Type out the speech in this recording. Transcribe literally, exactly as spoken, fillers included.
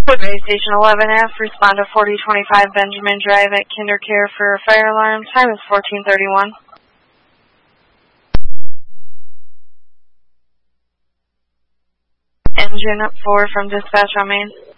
Woodbury Station eleven F, respond to forty twenty-five Benjamin Drive at KinderCare for a fire alarm. Time is fourteen thirty-one. Engine four from dispatch on main.